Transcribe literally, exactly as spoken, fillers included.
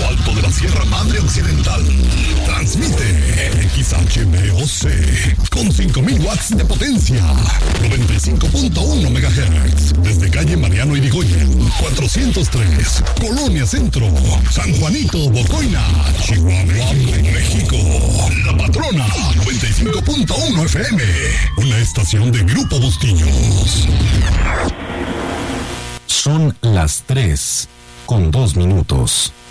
lo alto de la Sierra Madre Occidental. Transmite X H B O C con cinco mil watts de potencia. noventa y cinco punto uno megahertz. Desde calle Mariano Irigoyen, cuatrocientos tres, Colonia Centro, San Juanito, Bocoina, Chihuahua, México. La Patrona, noventa y cinco punto uno F M. Una estación de Grupo Bustillos. Son las tres con dos minutos.